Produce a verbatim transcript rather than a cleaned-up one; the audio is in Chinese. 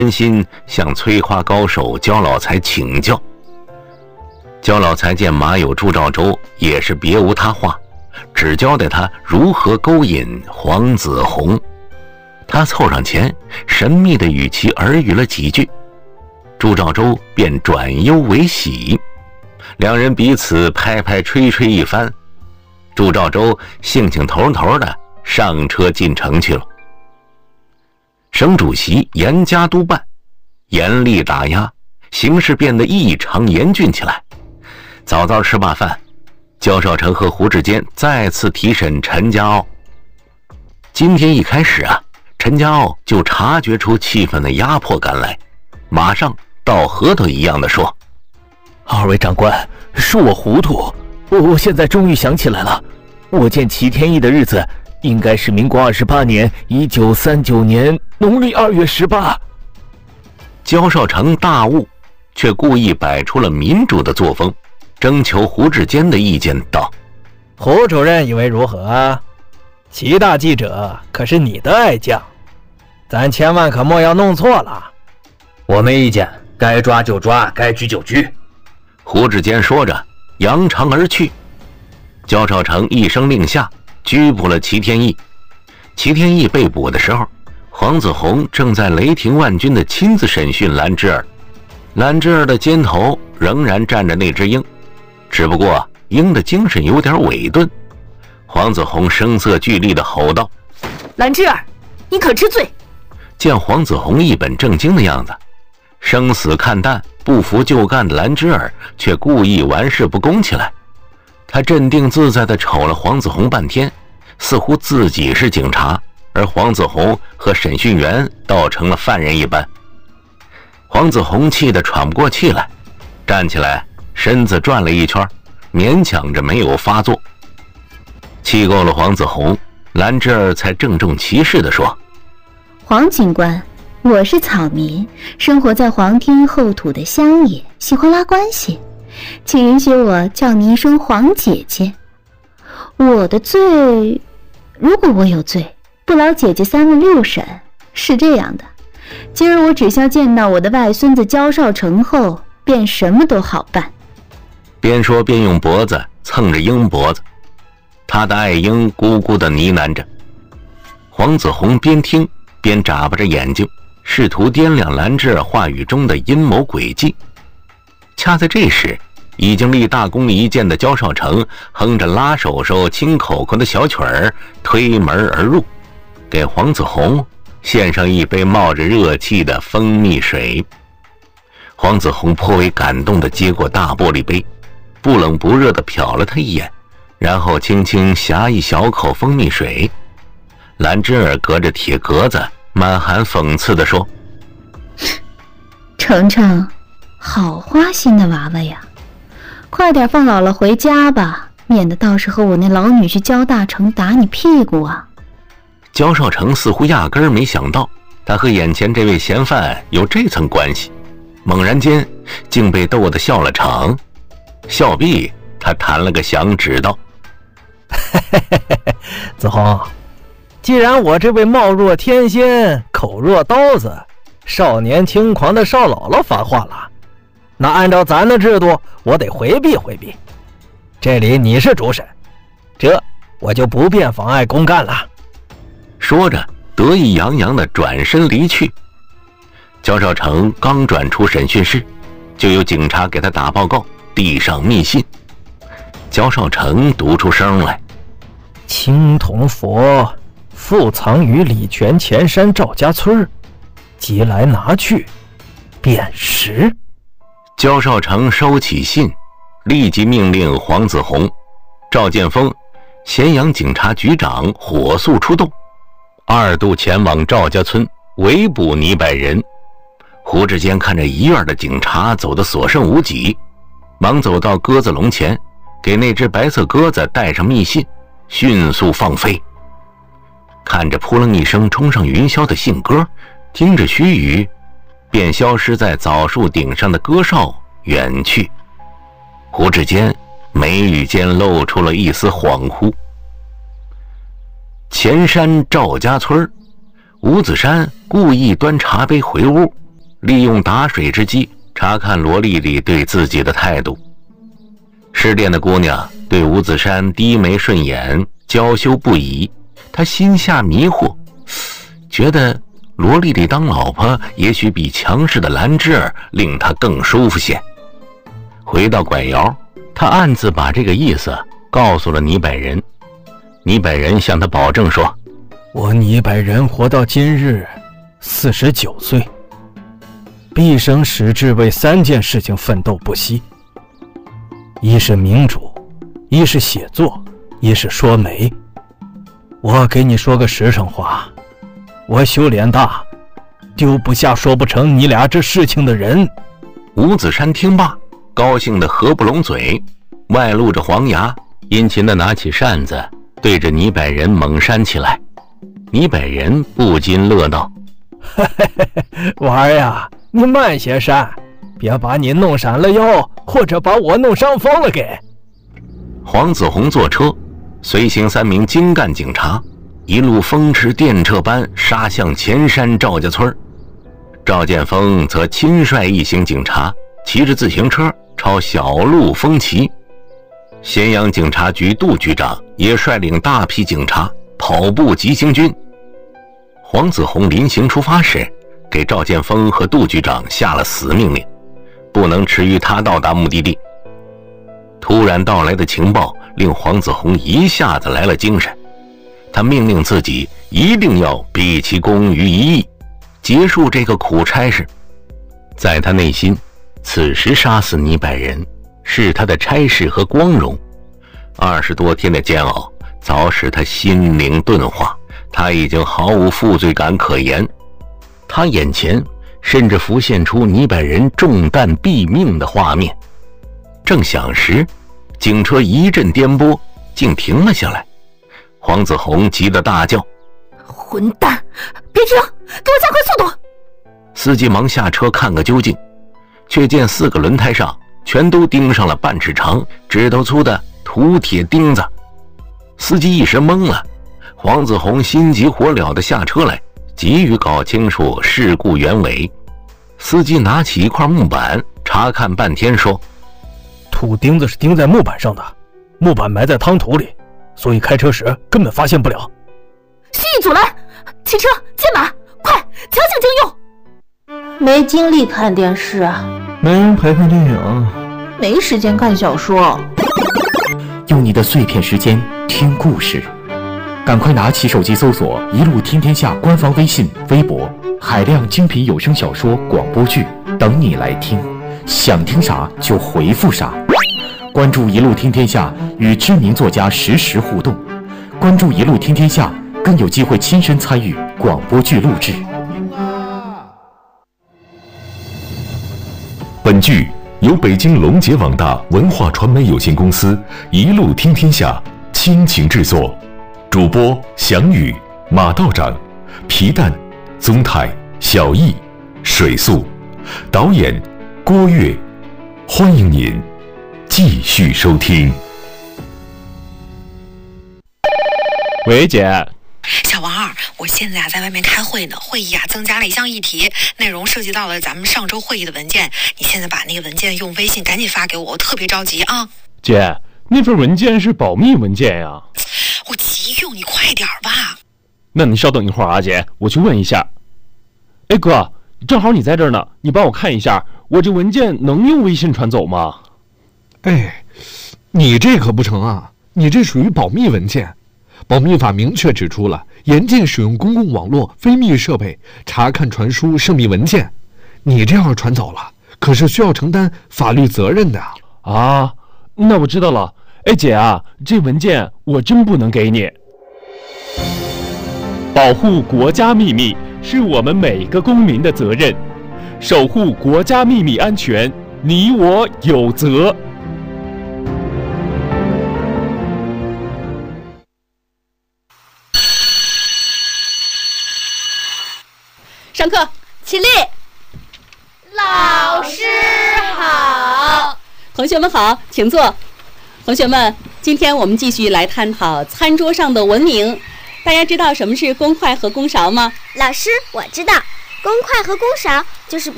真心向催花高手焦老财请教。焦老财见马有朱兆州，也是别无他话，只交代他如何勾引黄子弘。他凑上前，神秘地与其耳语了几句，朱兆州便转忧为喜，两人彼此拍拍吹吹一番，朱兆州兴兴头头的上车进城去了。省主席严加督办，严厉打压，形势变得异常严峻起来。早早吃罢饭，焦少成和胡志坚再次提审陈家傲。今天一开始啊，陈家傲就察觉出气氛的压迫感来，马上倒核桃一样的说： 二位长官，恕我糊涂，我现在终于想起来了，我见齐天意的日子应该是民国二十八年一九三九年农历二月十八。 焦少成大悟，却故意摆出了民主的作风，征求胡志坚的意见道： 胡主任以为如何？齐大记者可是你的爱将，咱千万可莫要弄错了。 我没意见，该抓就抓，该拘就拘。 胡志坚说着扬长而去。焦少成一声令下，拘捕了齐天意。齐天意被捕的时候，黄子弘正在雷霆万钧的亲自审讯兰芝儿。兰芝儿的肩头仍然站着那只鹰，只不过鹰的精神有点萎顿。黄子弘声色俱厉地吼道： 兰芝儿，你可知罪？ 见黄子弘一本正经的样子，生死看淡、不服就干的兰芝儿却故意玩世不恭起来。他镇定自在地瞅了黄子弘半天，似乎自己是警察，而黄子弘和审讯员倒成了犯人一般。黄子弘气得喘不过气来，站起来身子转了一圈，勉强着没有发作。气够了黄子弘，兰芝儿才郑重其事地说： 黄警官，我是草民，生活在皇天厚土的乡野，喜欢拉关系，请允许我叫你一声黄姐姐。我的罪，如果我有罪，不劳姐姐三问六审。是这样的，今儿我只需要见到我的外孙子焦少成后，便什么都好办。 边说边用脖子蹭着鹰脖子，他的爱鹰咕咕地呢喃着。黄子弘边听边眨巴着眼睛，试图掂量兰芝儿话语中的阴谋诡计。恰在这时，已经立大功一件的焦少成哼着拉手手亲口口的小曲儿推门而入，给黄子弘献上一杯冒着热气的蜂蜜水。黄子弘颇为感动地接过大玻璃杯，不冷不热地瞟了他一眼，然后轻轻呷一小口蜂蜜水。兰芝儿隔着铁格子满含讽刺地说： 程程，好花心的娃娃呀，快点放姥姥回家吧，免得到时候我那老女婿焦大成打你屁股啊。 焦少成似乎压根儿没想到他和眼前这位嫌犯有这层关系，猛然间竟被逗得笑了场。笑毕，他弹了个响指道： 子弘，既然我这位貌若天仙口若刀子少年轻狂的少姥姥发话了，那按照咱的制度，我得回避回避。这里你是主审，这我就不便妨碍公干了。 说着得意洋洋地转身离去。焦少成刚转出审讯室，就有警察给他打报告，递上密信。焦少成读出声来： 青铜佛附藏于礼泉前山赵家村，即来拿去，便识。 焦少成收起信，立即命令黄子弘、赵建峰、咸阳警察局长火速出动，二度前往赵家村围捕泥百人。胡志坚看着一院的警察走得所剩无几，忙走到鸽子笼前，给那只白色鸽子带上密信，迅速放飞。看着扑棱一声冲上云霄的信鸽，听着须臾，便消失在枣树顶上的鸽哨远去。胡志坚眉宇间露出了一丝恍惚。前山赵家村，吴子山故意端茶杯回屋， 利用打水之机查看罗丽丽对自己的态度。失恋的姑娘对吴子山低眉顺眼，娇羞不已，她心下迷惑，觉得罗丽丽当老婆也许比强势的兰芝儿令她更舒服些。回到拐窑，她暗自把这个意思告诉了倪百人。倪百人向他保证说， 我倪百人活到今日四十九岁，毕生矢志为三件事情奋斗不息，一是民主，一是写作，一是说媒。我给你说个实诚话，我修脸大，丢不下说不成你俩这事情的人。 吴子山听罢，高兴得合不拢嘴，外露着黄牙，殷勤地拿起扇子对着倪百人猛扇起来。倪百人不禁乐道， 娃儿呀，你慢些扇，别把你弄闪了腰，或者把我弄伤风了给。 黄子红坐车，随行三名精干警察，一路风驰电掣般杀向前山赵家村。赵建峰则亲率一行警察骑着自行车朝小路风骑。咸阳警察局杜局长也率领大批警察跑步急行军。黄子红临行出发时，给赵建峰和杜局长下了死命令，不能迟于他到达目的地。突然到来的情报令黄子红一下子来了精神，他命令自己一定要毕其功于一役，结束这个苦差事。在他内心，此时杀死倪百人是他的差事和光荣。二十多天的煎熬早使他心灵钝化，他已经毫无负罪感可言。他眼前甚至浮现出倪百人中弹毙命的画面。正想时，警车一阵颠簸，竟停了下来。黄子红急得大叫， 混蛋，别停，给我加快速度！ 司机忙下车看个究竟，却见四个轮胎上全都钉上了半尺长指头粗的土铁钉子。司机一时懵了，黄子红心急火燎地下车来，急于搞清楚事故原委。司机拿起一块木板查看半天，说， 土钉子是钉在木板上的，木板埋在汤土里，所以开车时根本发现不了。 蓄意阻拦，汽车接马，快强行征用！ 没精力看电视啊， 没人陪看电影， 没时间看小说。 用你的碎片时间听故事，赶快拿起手机搜索一路听天下官方微信、微博，海量精品有声小说、广播剧等你来听，想听啥就回复啥。关注一路听天下，与知名作家实时互动。关注一路听天下，更有机会亲身参与广播剧录制。 本剧由北京龙杰网大文化传媒有限公司一路听天下倾情制作，主播翔宇、马道长、皮蛋、宗泰、小易、水素，导演郭跃。欢迎您继续收听。 喂，姐。 小王二，我现在啊在外面开会呢，会议啊增加了一项议题，内容涉及到了咱们上周会议的文件。你现在把那个文件用微信赶紧发给我，我特别着急啊。 姐，那份文件是保密文件呀。 我急用，你快点吧。 那你稍等一会儿啊，姐，我去问一下。哎哥，正好你在这儿呢，你帮我看一下，我这文件能用微信传走吗？ 哎，你这可不成啊，你这属于保密文件。保密法明确指出了严禁使用公共网络非密设备查看传输涉密文件，你这要传走了可是需要承担法律责任的啊。那我知道了。哎姐啊，这文件我真不能给你。保护国家秘密是我们每个公民的责任，守护国家秘密安全，你我有责。 上课，起立。 老师好。 同学们好，请坐。同学们，今天我们继续来探讨餐桌上的文明。大家知道什么是公筷和公勺吗？ 老师，我知道，公筷和公勺就是把